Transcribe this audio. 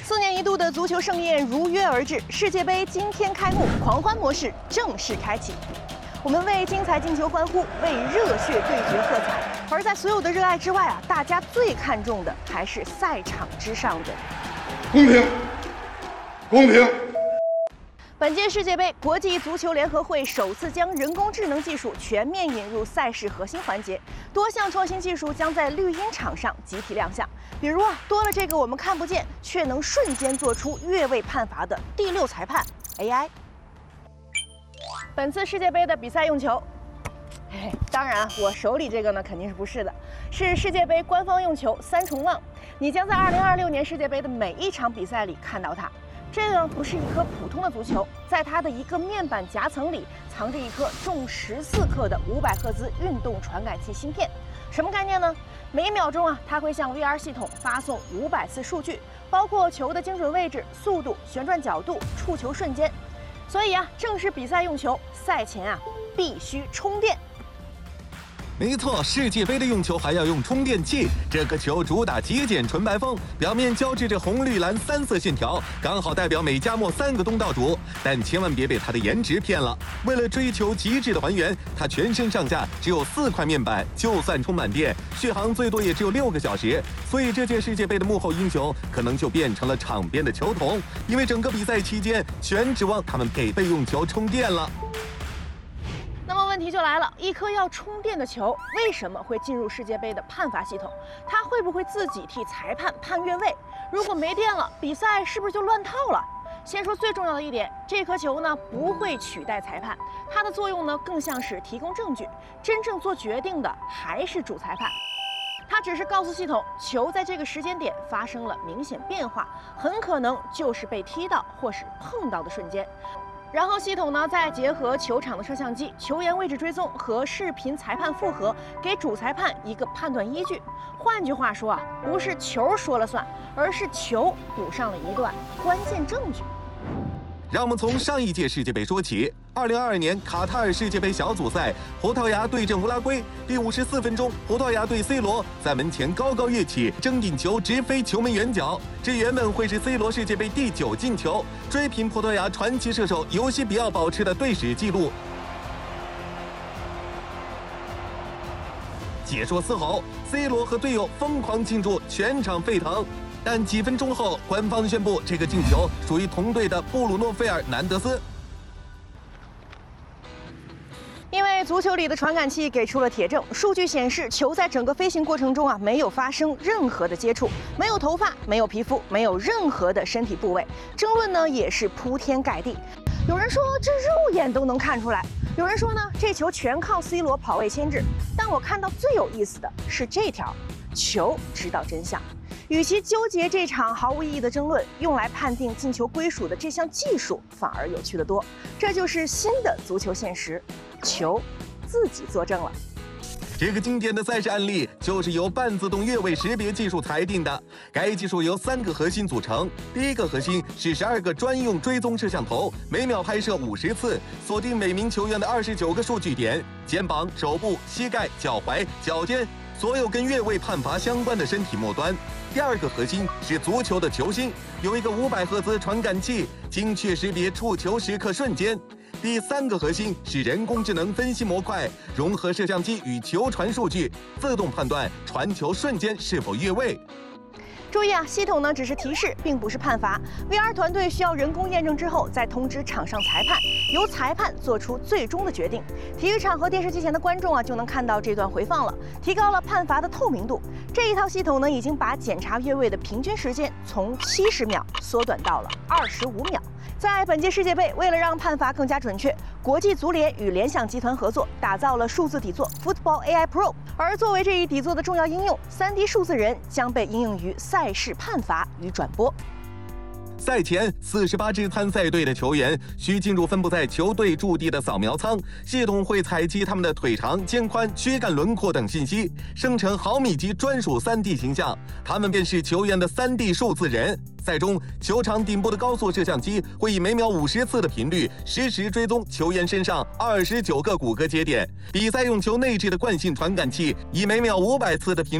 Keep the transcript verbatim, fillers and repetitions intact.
四年一度的足球盛宴如约而至，世界杯今天开幕，狂欢模式正式开启。我们为精彩进球欢呼，为热血对决喝彩。而在所有的热爱之外啊，大家最看重的还是赛场之上的公平，公平。 本届世界杯，国际足球联合会首次将人工智能技术全面引入赛事核心环节，多项创新技术将在绿茵场上集体亮相。比如啊，多了这个我们看不见却能瞬间做出越位判罚的第六裁判 A I。本次世界杯的比赛用球，嘿，当然我手里这个呢肯定是不是的，是世界杯官方用球三重望，你将在二零二六年世界杯的每一场比赛里看到它。 这个不是一颗普通的足球，在它的一个面板夹层里藏着一颗重十四克的五百赫兹运动传感器芯片。什么概念呢？每秒钟啊，它会向 V R 系统发送五百次数据，包括球的精准位置、速度、旋转角度、触球瞬间。所以啊，正式比赛用球，赛前啊必须充电。 没错，世界杯的用球还要用充电器。这个球主打极简纯白风，表面交织着红绿蓝三色线条，刚好代表美加墨三个东道主。但千万别被它的颜值骗了。为了追求极致的还原，它全身上下只有四块面板，就算充满电，续航最多也只有六个小时。所以这届世界杯的幕后英雄可能就变成了场边的球童，因为整个比赛期间全指望他们给备用球充电了。 那么问题就来了，一颗要充电的球为什么会进入世界杯的判罚系统？它会不会自己替裁判判越位？如果没电了，比赛是不是就乱套了？先说最重要的一点，这颗球呢不会取代裁判，它的作用呢更像是提供证据，真正做决定的还是主裁判。 它只是告诉系统，球在这个时间点发生了明显变化，很可能就是被踢到或是碰到的瞬间。然后系统呢，再结合球场的摄像机、球员位置追踪和视频裁判复核，给主裁判一个判断依据。换句话说啊，不是球说了算，而是球补上了一段关键证据。 让我们从上一届世界杯说起。二零二二年卡塔尔世界杯小组赛，葡萄牙对阵乌拉圭。第五十四分钟，葡萄牙队 C 罗在门前高高跃起，争顶球直飞球门远角。这原本会是 C 罗世界杯第九进球，追平葡萄牙传奇射手尤西比奥保持的队史纪录。解说嘶吼 ，C 罗和队友疯狂庆祝，全场沸腾。 但几分钟后，官方宣布这个进球属于同队的布鲁诺·费尔南德斯。 因为足球里的传感器给出了铁证，数据显示球在整个飞行过程中啊没有发生任何的接触，没有头发，没有皮肤，没有任何的身体部位。争论呢也是铺天盖地。有人说这肉眼都能看出来，有人说呢这球全靠 C 罗跑位牵制。但我看到最有意思的是这条，球知道真相。 与其纠结这场毫无意义的争论，用来判定进球归属的这项技术反而有趣得多。这就是新的足球现实，球自己作证了。 这个经典的赛事案例就是由半自动越位识别技术裁定的。该技术由三个核心组成，第一个核心是十二个专用追踪摄像头，每秒拍摄五十次，锁定每名球员的二十九个数据点：肩膀、手部、膝盖、脚踝、脚尖，所有跟越位判罚相关的身体末端。 第二个核心是足球的球心，有一个五百赫兹传感器，精确识别触球时刻瞬间。第三个核心是人工智能分析模块，融合摄像机与球传数据，自动判断传球瞬间是否越位。 注意啊，系统呢只是提示，并不是判罚。V R 团队需要人工验证之后，再通知场上裁判，由裁判做出最终的决定。体育场和电视机前的观众啊，就能看到这段回放了，提高了判罚的透明度。这一套系统呢，已经把检查越位的平均时间从七十秒缩短到了二十五秒。 在本届世界杯，为了让判罚更加准确，国际足联与联想集团合作，打造了数字底座 Football A I Pro。而作为这一底座的重要应用，三 D 数字人将被应用于赛事判罚与转播。 赛前，四十八支参赛队的球员需进入分布在球队驻地的扫描舱，系统会采集他们的腿长、肩宽、躯干轮廓等信息，生成毫米级专属 三 D 形象，他们便是球员的 三 D 数字人。赛中，球场顶部的高速摄像机会以每秒五十次的频率，实时追踪球员身上二十九个骨骼节点；比赛用球内置的惯性传感器以每秒五百次的频率。